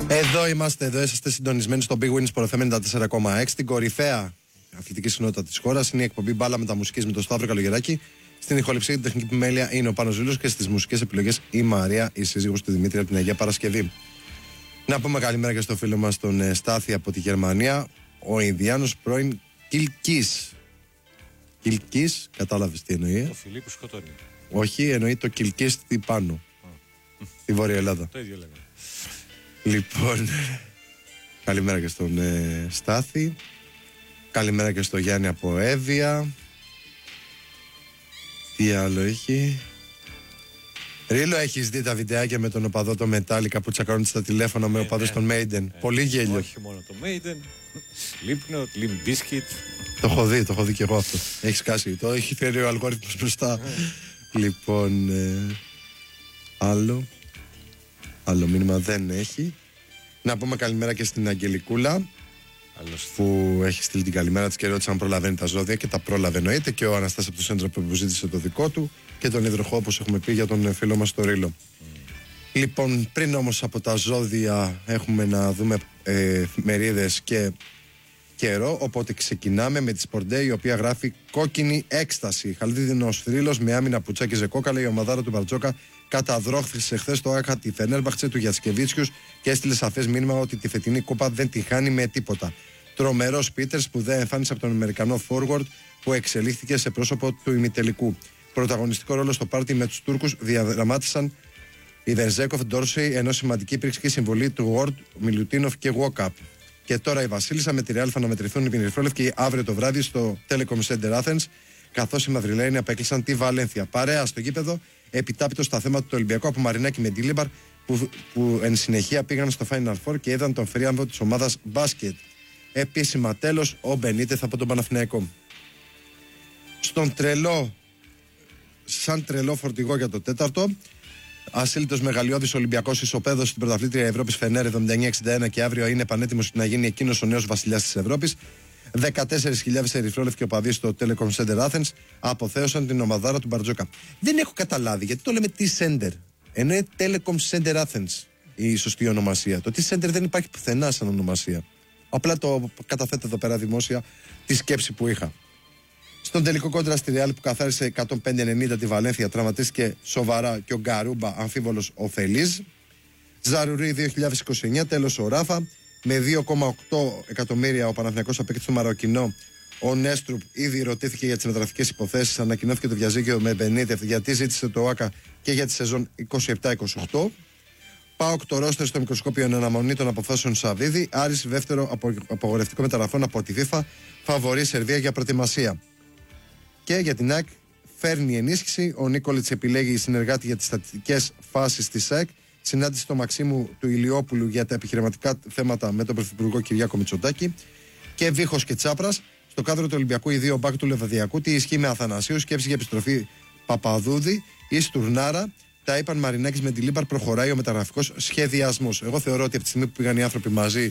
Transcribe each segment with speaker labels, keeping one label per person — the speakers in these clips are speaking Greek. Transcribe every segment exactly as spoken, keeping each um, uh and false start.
Speaker 1: Εδώ είμαστε, εδώ είσαστε συντονισμένοι στο Big Win Sport εφ εμ ενενήντα τέσσερα κόμμα έξι. Την κορυφαία αθλητική συνότητα της χώρας είναι η εκπομπή Μπάλα Μεταμουσικής με τον Σταύρο Καλογεράκη. Στην ηχοληψία και την τεχνική επιμέλεια είναι ο Πάνος Ζήλος και στις μουσικές επιλογές η Μαρία, η σύζυγος του Δημήτρη από την Αγία Παρασκευή. Να πούμε καλημέρα και στο φίλο μας τον Στάθη από τη Γερμανία, ο Ινδιάνος πρώην Κιλκής. Κιλκής, κατάλαβες τι εννοεί.
Speaker 2: Το φιλί που σκοτώνει.
Speaker 1: Όχι, εννοεί το Κιλκής στη πάνω. Στη Βόρεια Ελλάδα.
Speaker 2: Το ίδιο λέμε.
Speaker 1: Λοιπόν, καλημέρα και στον ε, Στάθη. Καλημέρα και στο Γιάννη από Εύβοια. Τι άλλο έχει? Ρίλο, έχεις δει τα βιντεάκια με τον οπαδό το Μετάλλικα που τσακώνονται στα τηλέφωνα με
Speaker 2: ε,
Speaker 1: οπαδούς
Speaker 2: ε,
Speaker 1: των Maiden?
Speaker 2: ε,
Speaker 1: Πολύ γέλιο.
Speaker 2: Όχι μόνο το Maiden, Slipknot, Limp Bizkit.
Speaker 1: Το έχω δει, το έχω δει και εγώ αυτό. Έχει σκάσει. Το έχει φέρει ο αλγόριθμος μπροστά. Λοιπόν, ε, άλλο. Άλλο μήνυμα δεν έχει. Να πούμε καλημέρα και στην Αγγελικούλα.
Speaker 2: Άλλωστε.
Speaker 1: Που έχει στείλει την καλημέρα της και ρώτησε αν προλαβαίνει τα ζώδια και τα πρόλαβε εννοείται. Και ο Αναστάσης από το Σέντρο που ζήτησε το δικό του. Και τον υδροχό, όπως έχουμε πει, για τον φίλο μας το Ρίλο. Mm. Λοιπόν, πριν όμως από τα ζώδια έχουμε να δούμε ε, μερίδες και καιρό. Οπότε ξεκινάμε με τη Sport Day, η οποία γράφει κόκκινη έκσταση. Χαλδίδινος θρύλος με άμυνα που τσάκιζε κόκαλα. Η ομαδάρα του Μπαρτζόκα καταδρόχθησε χθες το Άκα τη Φενέρμπαχτσε του Γιατσκεβίτσιους και έστειλε σαφές μήνυμα ότι τη φετινή κούπα δεν τη χάνει με τίποτα. Τρομερός Πίτερς που δεν εμφάνισε από τον Αμερικανό forward που εξελίχθηκε σε πρόσωπο του ημιτελικού. Πρωταγωνιστικό ρόλο στο πάρτι με τους Τούρκους διαδραμάτισαν η Βενζέκοφ, Ντόρσεϊ, ενώ σημαντική υπήρξε και η συμβολή του Ward, Μιλουτίνοφ και Walkup. Και τώρα η Βασίλισσα με τη Ρεάλ θα αναμετρηθούν οι Πινιρφρόλευκοι αύριο το βράδυ στο Telecom Center Athens, καθώς οι Μαδριλένοι απέκλεισαν τη Βαλένθια. Παρέα στο γήπεδο, επιτάπητο στα θέματα του Ολυμπιακού από Μαρινάκη με Ντίλιμπαρ, που, που εν συνεχεία πήγαν στο Final Four και είδαν τον φρίαμβο της ομάδας μπάσκετ. Επίσημα τέλος, ο Μπενίτεθ από τον Παναθηναϊκό. Στον τρελό, σαν τρελό φορτηγό για το τέταρτο, ασύλλητος μεγαλειώδης Ολυμπιακός ισοπαίδος στην πρωταθλήτρια Ευρώπης Φενέρ εβδομήντα εννιά εξήντα ένα και αύριο είναι πανέτοιμος να γίνει εκείνος ο νέος βασιλιάς της Ευρώπης. δεκατέσσερις χιλιάδες ερυθρόλευκοι οπαδοί στο Telecom Center Athens αποθέωσαν την ομαδάρα του Μπαρτζόκα. Δεν έχω καταλάβει γιατί το λέμε T-Center, ενώ είναι Telecom Center Athens η σωστή ονομασία. Το T-Center δεν υπάρχει πουθενά σαν ονομασία. Απλά το καταθέτω εδώ πέρα δημόσια τη σκέψη που είχα. Στον τελικό κόντρα στη Ρεάλ που καθάρισε εκατόν πέντε ενενήντα τη Βαλένθια, τραυματίστηκε σοβαρά και ο Γκαρούμπα, αμφίβολος ο Φελίζ. Ζαρουρί δύο χιλιάδες είκοσι εννιά, τέλος ο Ράφα. Με δύο κόμμα οκτώ εκατομμύρια ο Παναθηναϊκός απέκτησε το Μαροκινό. Ο Νέστρουπ ήδη ρωτήθηκε για τις μεταγραφικές υποθέσεις. Ανακοινώθηκε το διαζύγιο με Μπενίτεφ γιατί ζήτησε το ΟΑΚΑ και για τη σεζόν είκοσι επτά είκοσι οκτώ. ΠΑΟΚ το ρόστερ στο μικροσκόπιο εν αναμονή των αποφάσεων Σαββίδη. Άρης δεύτερο απο, απογορευτικό μεταγραφών από τη FIFA. Φαβορεί Σερβία για προετοιμασία. Και για την ΑΕΚ φέρνει ενίσχυση. Ο Νίκολιτς επιλέγει συνεργάτη για τις στατιστικές φάσεις της ΑΕΚ. Συνάντηση του Μαξίμου του Ηλιόπουλου για τα επιχειρηματικά θέματα με τον Πρωθυπουργό Κυριάκο Μητσοτάκη. Και Βίχος και Τσάπρας. Στο κάδρο του Ολυμπιακού, οι δύο μπακ του Λεβαδιακού. Τι ισχύει με Αθανασίου. Σκέψη για επιστροφή Παπαδούδη ή Στουρνάρα. Τα είπαν Μαρινάκης με τη Λίμπαρ. Προχωράει ο μεταγραφικός σχεδιασμός. Εγώ θεωρώ ότι από τη στιγμή που πήγαν οι άνθρωποι μαζί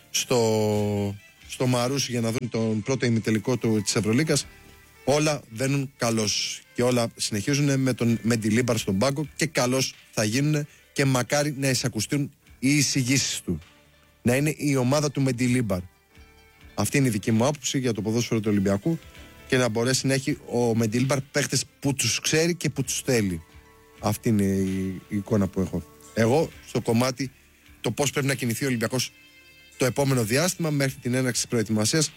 Speaker 1: στο, στο Μαρούσι για να δουν τον πρώτο ημιτελικό της Ευρωλίγκας, όλα βαίνουν καλώς. Και όλα συνεχίζουν με τον Μεντιλίμπαρ στον πάγκο και καλώς θα γίνουν. Και μακάρι να εισακουστούν οι εισηγήσεις του. Να είναι η ομάδα του Μεντιλίμπαρ. Αυτή είναι η δική μου άποψη για το ποδόσφαιρο του Ολυμπιακού. Και να μπορέσει να έχει ο Μεντιλίμπαρ παίχτες που τους ξέρει και που τους θέλει. Αυτή είναι η, η εικόνα που έχω. Εγώ στο κομμάτι το πώς πρέπει να κινηθεί ο Ολυμπιακός το επόμενο διάστημα μέχρι την έναρξη της προετοιμασίας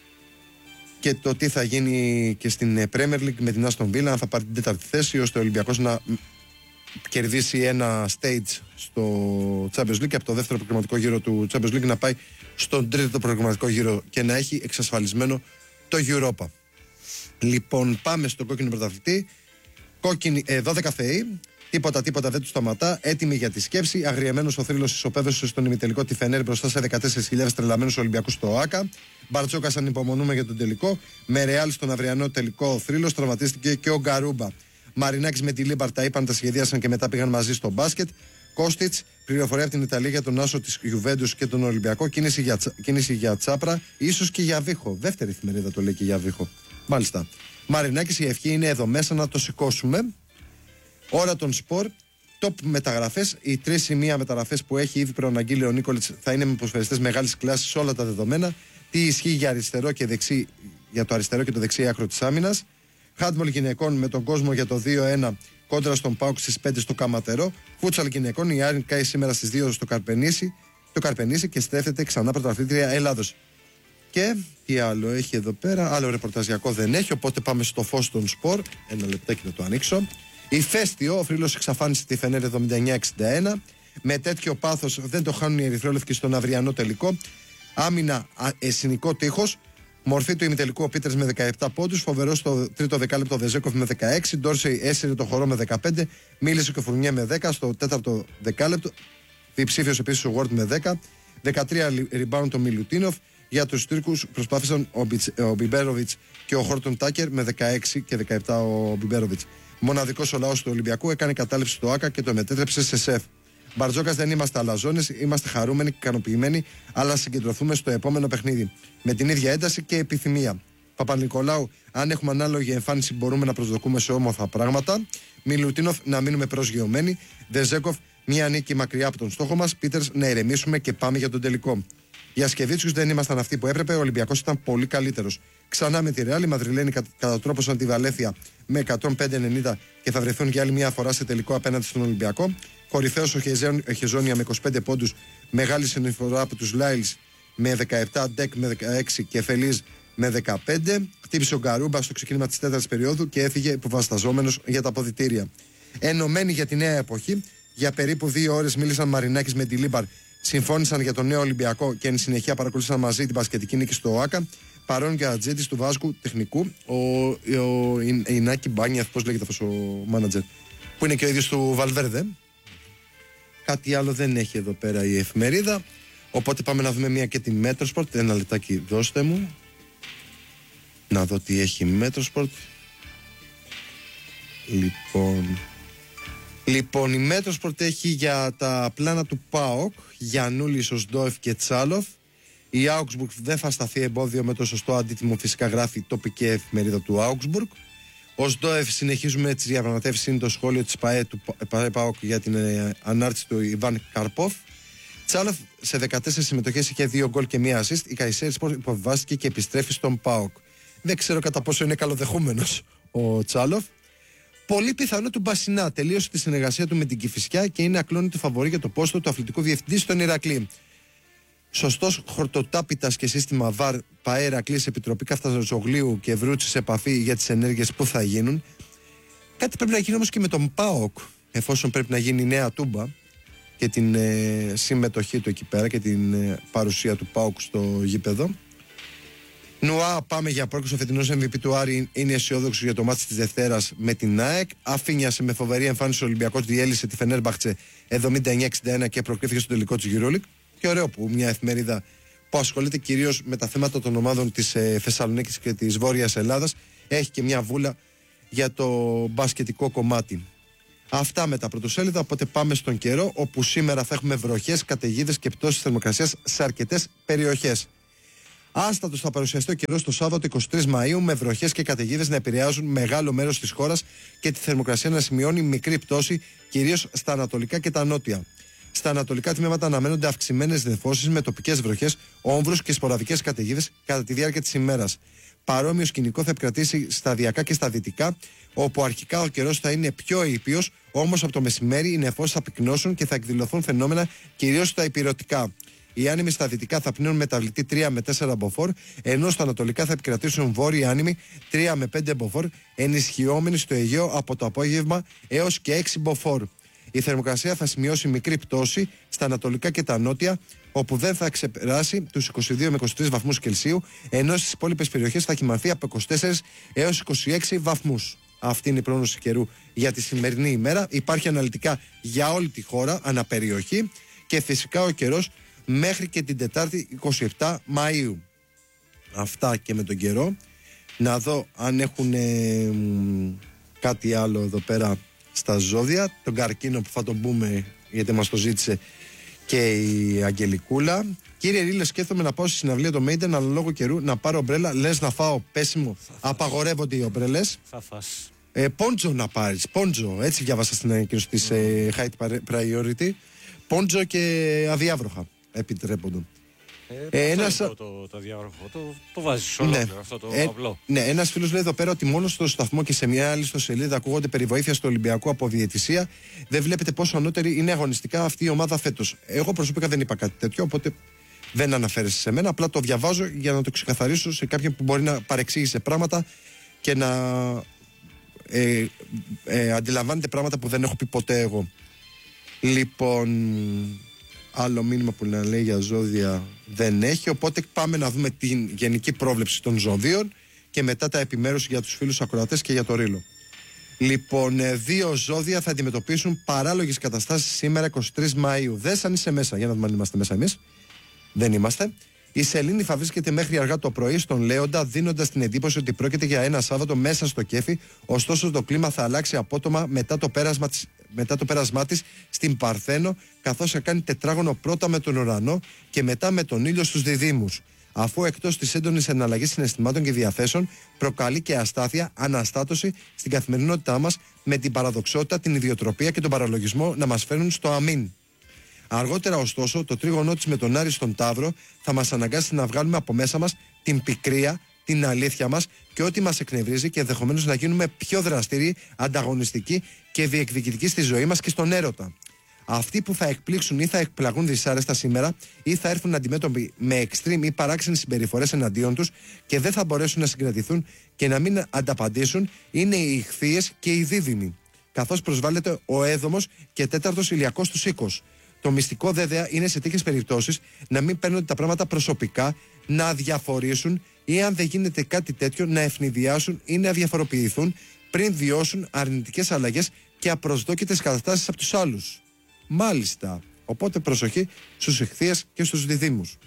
Speaker 1: και το τι θα γίνει και στην Premier League με την Aston Villa, αν θα πάρει την τέταρτη θέση ώστε ο Ολυμπιακός να κερδίσει ένα stage στο Champions League και από το δεύτερο προγραμματικό γύρο του Champions League να πάει στον τρίτο προγραμματικό γύρο και να έχει εξασφαλισμένο το Europa. Λοιπόν, πάμε στον κόκκινο πρωταθλητή. Κόκκινη, ε, δώδεκα θεοί. Τίποτα, τίποτα δεν του σταματά. Έτοιμοι για τη σκέψη. Αγριεμένος ο θρύλος ισοπαίδωσε στον ημιτελικό τη Φενέρ μπροστά σε δεκατέσσερις χιλιάδες τρελαμένους Ολυμπιακούς στο ΆΚΑ. Μπαρτσόκα ανυπομονούμε για τον τελικό. Με Ρεάλ στον αυριανό τελικό ο θρύλος τραυματίστηκε και ο Γκαρούμπα. Μαρινάκης με τη Λίμπαρ τα είπαν, τα σχεδίασαν και μετά πήγαν μαζί στο μπάσκετ. Κώστιτς, πληροφορία από την Ιταλία για τον άσο της Γιουβέντους και τον Ολυμπιακό. Κίνηση για, κίνηση για Τσάπρα, ίσως και για Βίχο. Δεύτερη εφημερίδα το λέει και για Βίχο. Μάλιστα. Μαρινάκης, η ευχή είναι εδώ μέσα να το σηκώσουμε. Ώρα των σπορ. top μεταγραφές. Οι τρεις ή μία μεταγραφές που έχει ήδη προαναγγείλει ο Νίκολιτς θα είναι με ποδοσφαιριστές μεγάλης κλάσης σε όλα τα δεδομένα. Τι ισχύει για, αριστερό και δεξί, για το αριστερό και το δεξί άκρο της άμυνας. Χάντμπολ γυναικών με τον κόσμο για το δύο ένα κόντρα στον ΠΑΟΚ στις πέντε στο Καματερό. Φούτσαλ γυναικών η Άριν κάει σήμερα στις δύο στο Καρπενήσι, το Καρπενήσι και στρέφεται ξανά πρωταθλήτρια Ελλάδος. Και τι άλλο έχει εδώ πέρα, άλλο ρεπορταζιακό δεν έχει, οπότε πάμε στο φως των σπορ. Ένα λεπτάκι να το ανοίξω. Ηφαίστειο, ο Φρύλος εξαφάνισε τη Φενέρ εβδομήντα εννιά εξήντα ένα. Με τέτοιο πάθος δεν το χάνουν οι ερυθρόλευκοι στον αυριανό τελικό. Άμυνα εσυνικό τείχος. Μορφή του ημιτελικού ο Πίτερς με δεκαεπτά πόντους. Φοβερό στο τρίτο δεκάλεπτο ο Βεζέκοφ με δεκαέξι. Ντόρσεϊ έσυρε το χορό με δεκαπέντε. Μίλησε και ο Φουρνιέ με δέκα. Στο τέταρτο δεκάλεπτο διψήφιος επίσης ο Γουόρντ με δέκα. δεκατρία rebound ο Μιλουτίνοφ. Για τους Τούρκους προσπάθησαν ο, Μπιτς, ο Μπιμπέροβιτς και ο Χόρτον Τάκερ με δεκαέξι και δεκαεπτά ο Μπιμπέροβιτς. Μοναδικός ο λαός του Ολυμπιακού έκανε κατάληψη στο ΆΚΑ και το μετέτρεψε σε σεφ. Μπαρτζόκας, δεν είμαστε αλαζόνες, είμαστε χαρούμενοι και ικανοποιημένοι, αλλά συγκεντρωθούμε στο επόμενο παιχνίδι. Με την ίδια ένταση και επιθυμία. Παπα-Νικολάου, αν έχουμε ανάλογη εμφάνιση, μπορούμε να προσδοκούμε σε όμορφα πράγματα. Μιλουτίνοφ, να μείνουμε προσγειωμένοι. Δεζέκοφ, μία νίκη μακριά από τον στόχο μας. Πίτερς, να ηρεμήσουμε και πάμε για τον τελικό. Για Σκεβίτσιους δεν ήμασταν αυτοί που έπρεπε, ο Ολυμπιακός ήταν πολύ καλύτερος. Ξανά με τη Ρεάλ, οι Μαδριλένοι κατά τρόπο σαν τη Βαλέθια με εκατόν πέντε ενενήντα και θα βρεθούν για άλλη μια φορά σε τελικό απέναντι στον Ολυμπιακό. Κορυφαίος ο Χεζόνια με είκοσι πέντε πόντους, μεγάλη συνεισφορά από τους Λάιλς με δεκαεπτά, Ντεκ με δεκαέξι και Φελίζ με δεκαπέντε. Χτύπησε ο Γκαρούμπα στο ξεκίνημα της τέταρτης περίοδου και έφυγε υποβασταζόμενος για τα αποδυτήρια. Ενωμένοι για τη νέα εποχή, για περίπου δύο ώρες μίλησαν Μαρινάκης με τη Λίμπαρ. Συμφώνησαν για τον νέο Ολυμπιακό και εν συνεχεία παρακολούθησαν μαζί την μπασκετική νίκη στο ΟΑΚΑ. Παρόν και ατζέντης του Βάσκου τεχνικού, ο, ο Ινάκη Μπάνιαθ, πώς λέγεται αυτός ο μάνατζερ, που είναι και ο ίδιος του Βαλβέρδε. Κάτι άλλο δεν έχει εδώ πέρα η εφημερίδα. Οπότε πάμε να δούμε μία και τη Μέτροσπορτ. Ένα λεπτάκι δώστε μου. Να δω τι έχει η Μέτροσπορτ. Λοιπόν... Λοιπόν, η Μέτροσπορτ έχει για τα πλάνα του ΠΑΟΚ Γιαννούλης, Οσντόεφ και Τσάλοφ. Η Augsburg δεν θα σταθεί εμπόδιο με το σωστό αντίτιμο, φυσικά γράφει η τοπική εφημερίδα του Augsburg. Ο Σντόεφ, συνεχίζουμε τις διαπραγματεύσεις, είναι το σχόλιο της ΠΑΕ του ΠΑΟΚ για την ε, ανάρτηση του Ιβάν Καρπόφ. Τσάλοφ σε δεκατέσσερις συμμετοχές είχε δύο γκολ και μία assist. Η Καϊσέρι Σπορ υποβιβάστηκε και επιστρέφει στον ΠΑΟΚ. Δεν ξέρω κατά πόσο είναι καλοδεχούμενος ο Τσάλοφ. Πολύ πιθανό του Μπασινά. Τελείωσε τη συνεργασία του με την Κηφισιά και είναι ακλόνητο φαβορί για το πόστο του αθλητικού διευθυντή στον Ηρακλή. Σωστός χορτοτάπητας και σύστημα ΒΑΡ, ΠΑΕ Ηρακλής, Επιτροπή Καφταζογλίου και Βρούτσι σε επαφή για τις ενέργειες που θα γίνουν. Κάτι πρέπει να γίνει όμως και με τον ΠΑΟΚ, εφόσον πρέπει να γίνει η νέα Τούμπα και την ε, συμμετοχή του εκεί πέρα και την ε, παρουσία του ΠΑΟΚ στο γήπεδο. Νουά, πάμε για πρόκληση. Ο φετινός εμ βι πι του Άρη είναι αισιόδοξο για το μάτι της Δευτέρας με την ΑΕΚ. Αφήνιασε με φοβερή εμφάνιση ο Ολυμπιακός, διέλυσε τη Φενέρμπαχτσε εβδομήντα εννιά εξήντα ένα και προκρίθηκε στο τελικό της EuroLeague. Και ωραίο που μια εφημερίδα που ασχολείται κυρίως με τα θέματα των ομάδων της ε, Θεσσαλονίκης και της Βόρειας Ελλάδας έχει και μια βούλα για το μπασκετικό κομμάτι. Αυτά με τα πρωτοσέλιδα. Οπότε πάμε στον καιρό, όπου σήμερα θα έχουμε βροχές, καταιγίδες και πτώσεις θερμοκρασίας σε αρκετές περιοχές. Άστατος θα παρουσιαστεί ο καιρός το Σάββατο εικοστή τρίτη Μαΐου, με βροχές και καταιγίδες να επηρεάζουν μεγάλο μέρος της χώρας και τη θερμοκρασία να σημειώνει μικρή πτώση, κυρίως στα ανατολικά και τα νότια. Στα ανατολικά τμήματα αναμένονται αυξημένες νεφώσεις με τοπικές βροχές, όμβρους και σποραδικές καταιγίδες κατά τη διάρκεια της ημέρας. Παρόμοιο σκηνικό θα επικρατήσει σταδιακά και στα δυτικά, όπου αρχικά ο καιρός θα είναι πιο ήπιος, όμως από το μεσημέρι οι νεφώσεις θα πυκνώσουν και θα εκδηλωθούν φαινόμενα κυρίως στα ηπειρωτικά. Οι άνεμοι στα δυτικά θα πνέουν μεταβλητή τρία με τέσσερα μποφόρ, ενώ στα ανατολικά θα επικρατήσουν βόρειοι άνεμοι τρία με πέντε μποφόρ, ενισχυόμενοι στο Αιγαίο από το απόγευμα έως και έξι μποφόρ. Η θερμοκρασία θα σημειώσει μικρή πτώση στα ανατολικά και τα νότια, όπου δεν θα ξεπεράσει τους είκοσι δύο με είκοσι τρεις βαθμούς Κελσίου, ενώ στις υπόλοιπες περιοχές θα χυμανθεί από είκοσι τέσσερις έως είκοσι έξι βαθμούς. Αυτή είναι η πρόγνωση καιρού για τη σημερινή ημέρα. Υπάρχει αναλυτικά για όλη τη χώρα, αναπεριοχή, και φυσικά ο καιρός μέχρι και την Τετάρτη εικοστή εβδόμη Μαΐου. Αυτά και με τον καιρό. Να δω αν έχουν ε, κάτι άλλο εδώ πέρα στα ζώδια. Τον καρκίνο που θα τον πούμε, γιατί μας το ζήτησε και η Αγγελικούλα. Κύριε Ρίλε, σκέφτομαι να πάω στη συναυλία το Maiden, αλλά λόγω καιρού να πάρω ομπρέλα. Λες να φάω πέσιμο? Απαγορεύονται οι ομπρέλες.
Speaker 2: Θα φας.
Speaker 1: Ε, πόντζο να πάρεις, πόντζο. Έτσι διάβασα στην ανακοίνωση της ε, Height Priority. Πόντζο και αδιάβροχα επιτρέπονται.
Speaker 2: Ε, ε, ένας... το, το, το διάβροχο, το, το βάζεις όλο,
Speaker 1: ναι,
Speaker 2: αυτό το
Speaker 1: ε,
Speaker 2: απλό.
Speaker 1: Ναι, ένας φίλος λέει εδώ πέρα ότι μόνο στο σταθμό και σε μια άλλη ιστοσελίδα ακούγονται περί βοήθειας του Ολυμπιακού από διαιτησία. Δεν βλέπετε πόσο ανώτερη είναι αγωνιστικά αυτή η ομάδα φέτος. Εγώ προσωπικά δεν είπα κάτι τέτοιο, οπότε δεν αναφέρεσαι σε μένα. Απλά το διαβάζω για να το ξεκαθαρίσω σε κάποιον που μπορεί να παρεξήγησε πράγματα και να ε, ε, αντιλαμβάνεται πράγματα που δεν έχω πει ποτέ εγώ. Λοιπόν, άλλο μήνυμα που να λέει για ζώδια δεν έχει, οπότε πάμε να δούμε την γενική πρόβλεψη των ζωδίων και μετά τα επιμέρους για τους φίλους ακροατές και για το ρήλο. Λοιπόν, δύο ζώδια θα αντιμετωπίσουν παράλογες καταστάσεις σήμερα εικοστή τρίτη Μαΐου. Δες αν είσαι μέσα, για να δούμε αν είμαστε μέσα εμείς. Δεν είμαστε. Η Σελήνη θα βρίσκεται μέχρι αργά το πρωί στον Λέοντα, δίνοντας την εντύπωση ότι πρόκειται για ένα Σάββατο μέσα στο κέφι. Ωστόσο, το κλίμα θα αλλάξει απότομα μετά το πέρασμα της, μετά το πέρασμά της στην Παρθένο, καθώς θα κάνει τετράγωνο πρώτα με τον ουρανό και μετά με τον ήλιο στους διδύμους. Αφού εκτός της έντονης εναλλαγής συναισθημάτων και διαθέσεων, προκαλεί και αστάθεια, αναστάτωση στην καθημερινότητά μας, με την παραδοξότητα, την ιδιοτροπία και τον παραλογισμό να μας φέρνουν στο αμήν. Αργότερα, ωστόσο, το τρίγωνό της με τον Άρη στον Ταύρο θα μας αναγκάσει να βγάλουμε από μέσα μας την πικρία, την αλήθεια μας και ό,τι μας εκνευρίζει και ενδεχομένως να γίνουμε πιο δραστήριοι, ανταγωνιστικοί και διεκδικητικοί στη ζωή μας και στον έρωτα. Αυτοί που θα εκπλήξουν ή θα εκπλαγούν δυσάρεστα σήμερα ή θα έρθουν αντιμέτωποι με extreme ή παράξενες συμπεριφορές εναντίον τους και δεν θα μπορέσουν να συγκρατηθούν και να μην ανταπαντήσουν είναι οι ιχθύες και οι δίδυμοι. Καθώς προσβάλλεται ο έδομος και τέταρτος ηλιακός του οίκος. Το μυστικό βέβαια είναι σε τέτοιες περιπτώσεις να μην παίρνονται τα πράγματα προσωπικά, να αδιαφορήσουν ή αν δεν γίνεται κάτι τέτοιο να ευνηδιάσουν ή να διαφοροποιηθούν πριν βιώσουν αρνητικές αλλαγές και απροσδόκητες καταστάσεις από τους άλλους. Μάλιστα. Οπότε προσοχή στους ηχθείες και στους διδύμους.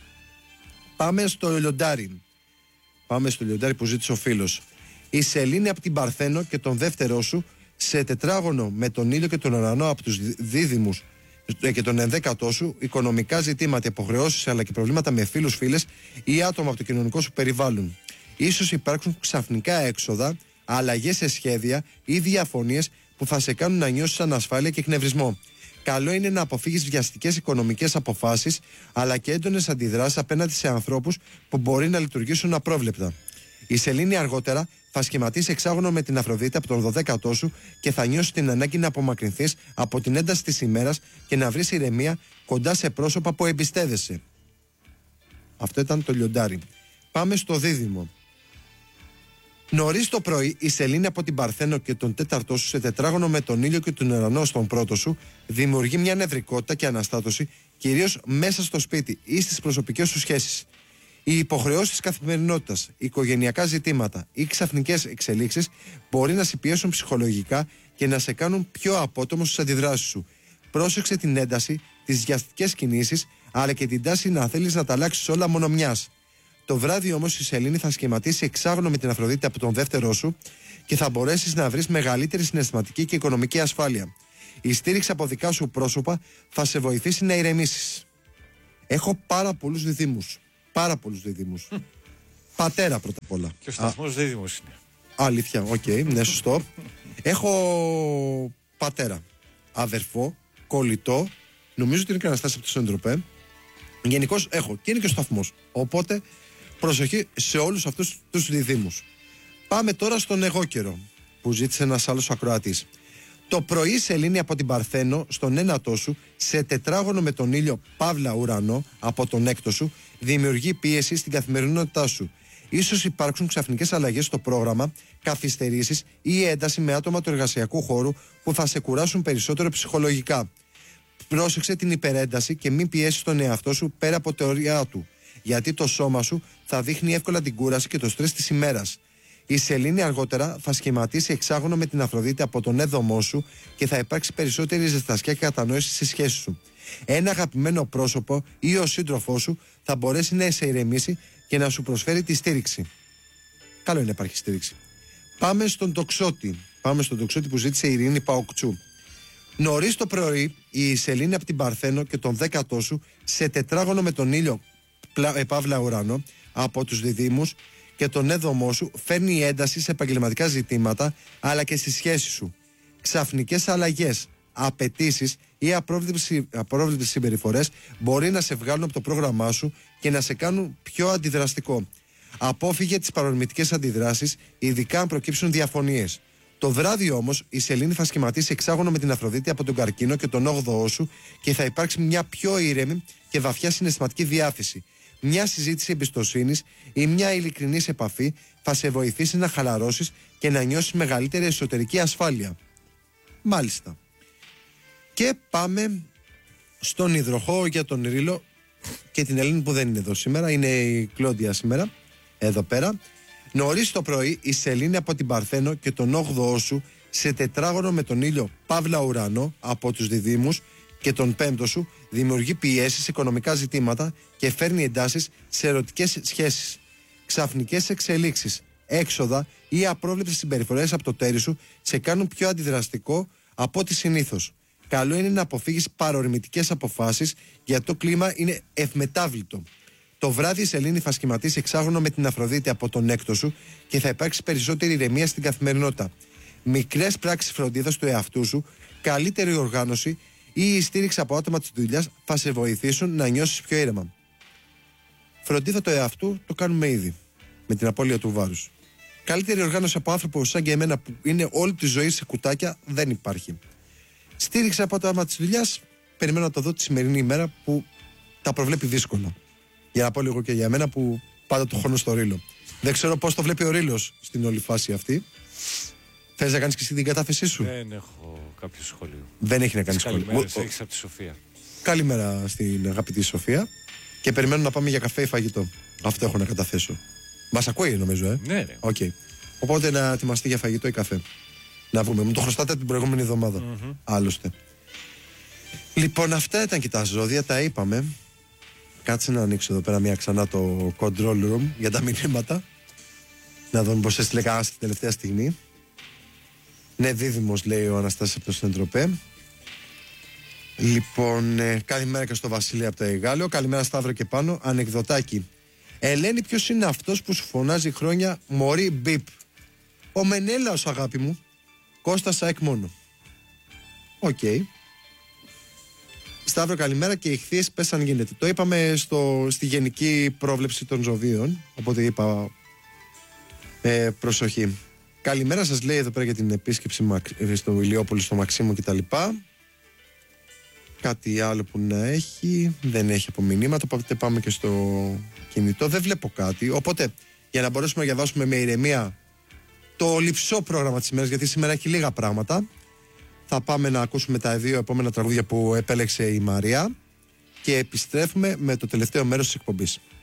Speaker 1: Πάμε στο λιοντάρι. Πάμε στο λιοντάρι που ζήτησε ο φίλος. Η Σελήνη από την Παρθένο και τον δεύτερό σου σε τετράγωνο με τον ήλιο και τον ουρανό από τους δίδυμους και τον ενδέκατό σου, οικονομικά ζητήματα, υποχρεώσεις αλλά και προβλήματα με φίλους, φίλες ή άτομα από το κοινωνικό σου περιβάλλον. Ίσως υπάρξουν ξαφνικά έξοδα, αλλαγές σε σχέδια ή διαφωνίες που θα σε κάνουν να νιώσεις ανασφάλεια και εκνευρισμό. Καλό είναι να αποφύγεις βιαστικές οικονομικές αποφάσεις αλλά και έντονες αντιδράσεις απέναντι σε ανθρώπους που μπορεί να λειτουργήσουν απρόβλεπτα. Η Σελήνη αργότερα θα σχηματίσει εξάγωνο με την Αφροδίτη από τον δωδέκατό σου και θα νιώσει την ανάγκη να απομακρυνθείς από την ένταση της ημέρας και να βρεις ηρεμία κοντά σε πρόσωπα που εμπιστεύεσαι. Αυτό ήταν το λιοντάρι. Πάμε στο δίδυμο. Νωρίς το πρωί, η Σελήνη από την Παρθένο και τον τέταρτό σου σε τετράγωνο με τον ήλιο και τον ουρανό στον πρώτο σου δημιουργεί μια νευρικότητα και αναστάτωση, κυρίως μέσα στο σπίτι ή στις προσωπικές σου σχέσεις. Οι υποχρεώσεις της καθημερινότητας, οικογενειακά ζητήματα ή ξαφνικές εξελίξεις μπορεί να σε πιέσουν ψυχολογικά και να σε κάνουν πιο απότομο στις αντιδράσεις σου. Πρόσεξε την ένταση, τις βιαστικές κινήσεις, αλλά και την τάση να θέλεις να τα αλλάξεις όλα μόνο μιας. Το βράδυ όμως η Σελήνη θα σχηματίσει εξάγωνο με την Αφροδίτη από τον δεύτερό σου και θα μπορέσεις να βρεις μεγαλύτερη συναισθηματική και οικονομική ασφάλεια. Η στήριξη από δικά σου πρόσωπα θα σε βοηθήσει να ηρεμήσεις. Έχω πάρα πολλούς διδύμους. Πάρα πολλούς διδύμους. Πατέρα πρώτα απ' όλα.
Speaker 2: Και ο σταθμός δίδυμος είναι.
Speaker 1: Αλήθεια, οκ, okay, ναι, σωστό. Έχω πατέρα, αδερφό, κολλητό. Νομίζω ότι είναι και Αναστάση από το Σεντροπέ. Γενικώς έχω και είναι και ο σταθμός. Οπότε προσοχή σε όλους αυτούς τους διδύμους. Πάμε τώρα στον εγώ καιρό που ζήτησε ένας άλλος ακροατής. Το πρωί η Σελήνη από την Παρθένο στον ένατό σου σε τετράγωνο με τον ήλιο παύλα ουρανό από τον έκτο σου δημιουργεί πίεση στην καθημερινότητά σου. Ίσως υπάρξουν ξαφνικές αλλαγές στο πρόγραμμα, καθυστερήσεις ή ένταση με άτομα του εργασιακού χώρου που θα σε κουράσουν περισσότερο ψυχολογικά. Πρόσεξε την υπερένταση και μην πιέσεις τον εαυτό σου πέρα από τα όρια του, γιατί το σώμα σου θα δείχνει εύκολα την κούραση και το στρες της ημέρας. Η Σελήνη αργότερα θα σχηματίσει εξάγωνο με την Αφροδίτη από τον έδωμό σου και θα υπάρξει περισσότερη ζεστασιά και κατανόηση στη σχέση σου. Ένα αγαπημένο πρόσωπο ή ο σύντροφός σου θα μπορέσει να σε ηρεμήσει και να σου προσφέρει τη στήριξη. Καλό είναι να υπάρχει στήριξη. Πάμε στον τοξότη. Πάμε στον τοξότη που ζήτησε η Ειρήνη Παοκτσού. Νωρίς το πρωί, η Σελήνη από την Παρθένο και τον δέκατό σου σε τετράγωνο με τον ήλιο παύλα ουρανό από τους διδύμους και τον έδωμό σου φέρνει ένταση σε επαγγελματικά ζητήματα αλλά και στη σχέση σου. Ξαφνικές αλλαγές, απαιτήσεις ή απρόβλεπτες συμπεριφορές μπορεί να σε βγάλουν από το πρόγραμμά σου και να σε κάνουν πιο αντιδραστικό. Απόφυγε τις παρορμητικές αντιδράσεις, ειδικά αν προκύψουν διαφωνίες. Το βράδυ όμως η σελήνη θα σχηματίσει εξάγωνο με την Αφροδίτη από τον καρκίνο και τον όγδοό σου και θα υπάρξει μια πιο ήρεμη και βαθιά συναισθηματική διάθεση. Μια συζήτηση εμπιστοσύνης ή μια ειλικρινής επαφή θα σε βοηθήσει να χαλαρώσεις και να νιώσεις μεγαλύτερη εσωτερική ασφάλεια. Μάλιστα. Και πάμε στον υδροχόο για τον Ρήλο και την Ελένη που δεν είναι εδώ σήμερα. Είναι η Κλόντια σήμερα, εδώ πέρα. Νωρίς το πρωί η σελήνη από την Παρθένο και τον όγδοό σου σε τετράγωνο με τον ήλιο Παύλα Ουρανό από τους διδύμους και τον πέμπτο σου δημιουργεί πιέσεις σε οικονομικά ζητήματα και φέρνει εντάσεις σε ερωτικές σχέσεις. Ξαφνικές εξελίξεις, έξοδα ή απρόβλεπτες συμπεριφορές από το τέρι σου σε κάνουν πιο αντιδραστικό από ό,τι συνήθως. Καλό είναι να αποφύγεις παρορμητικές αποφάσεις γιατί το κλίμα είναι ευμετάβλητο. Το βράδυ η σελήνη θα σχηματίσει εξάγωνο με την Αφροδίτη από τον έκτο σου και θα υπάρξει περισσότερη ηρεμία στην καθημερινότητα. Μικρές πράξεις φροντίδας του εαυτού σου, καλύτερη οργάνωση ή η στήριξη από άτομα της δουλειάς θα σε βοηθήσουν να νιώσεις πιο ήρεμα. Φροντίδα του εαυτού το κάνουμε ήδη με την απώλεια του βάρους. Καλύτερη οργάνωση από άνθρωπο σαν και εμένα που είναι όλη τη ζωή σε κουτάκια δεν υπάρχει. Στήριξη από άτομα της δουλειάς, περιμένω να το δω τη σημερινή ημέρα που τα προβλέπει δύσκολα. Για να πω λίγο και για μένα που πάντα το χρόνο στο Ρήλο. Δεν ξέρω πώς το βλέπει ο Ρήλος στην όλη φάση αυτή. Θες να κάνεις και εσύ την κατάθεσή σου?
Speaker 2: Δεν έχω κάποιο σχόλιο.
Speaker 1: Δεν έχει να κάνει σχόλιο.
Speaker 2: Καλημέρα, έχεις από τη Σοφία.
Speaker 1: Καλημέρα στην αγαπητή Σοφία. Και περιμένω να πάμε για καφέ ή φαγητό. Αυτό έχω να καταθέσω. Μας ακούει νομίζω, ε.
Speaker 2: Ναι, ναι.
Speaker 1: Okay. Οπότε να ετοιμαστεί για φαγητό ή καφέ. Να βγούμε. Μου το χρωστάτε την προηγούμενη εβδομάδα. Mm-hmm. Άλλωστε. Λοιπόν, αυτά ήταν και τα ζώδια, τα είπαμε. Κάτσε να ανοίξω εδώ πέρα μια ξανά το control room για τα μηνύματα. Να δούμε πως έστειλε κανένα στην τελευταία στιγμή. Ναι, δίδυμος λέει ο Αναστάσης από το Σεντροπέ. Λοιπόν, ε, καλημέρα και στο Βασίλη από το Εγάλεο. Καλημέρα Σταύρο και πάνω. Ανεκδοτάκι. Ελένη, ποιος είναι αυτός που σου φωνάζει χρόνια μωρή μπιπ? Ο Μενέλαος, αγάπη μου. Κώστας Σαεκ μόνο. Οκ. Okay. Σταύρο, καλημέρα και οι ηχθείες πες αν γίνεται. Το είπαμε στο, στη γενική πρόβλεψη των ζωδίων. Οπότε είπα ε, προσοχή. Καλημέρα σας λέει εδώ πέρα για την επίσκεψη στο Ηλιόπολη, στο Μαξίμου κτλ. Κάτι άλλο που να έχει? Δεν έχει από μηνύματα. Οπότε πάμε και στο κινητό. Δεν βλέπω κάτι. Οπότε για να μπορέσουμε να διαβάσουμε με ηρεμία το λειψό πρόγραμμα της ημέρας, γιατί σήμερα έχει λίγα πράγματα, θα πάμε να ακούσουμε τα δύο επόμενα τραγούδια που επέλεξε η Μαρία και επιστρέφουμε με το τελευταίο μέρος της εκπομπής.